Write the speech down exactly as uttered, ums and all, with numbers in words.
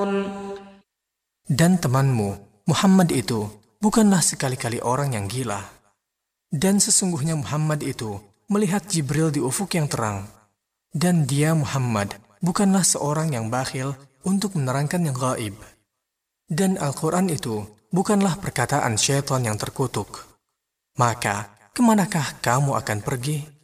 Dan temanmu, Muhammad itu, bukanlah sekali-kali orang yang gila. Dan sesungguhnya Muhammad itu melihat Jibril di ufuk yang terang. Dan dia, Muhammad, bukanlah seorang yang bakhil untuk menerangkan yang gaib. Dan Al-Quran itu bukanlah perkataan syaitan yang terkutuk. Maka, kemanakah kamu akan pergi?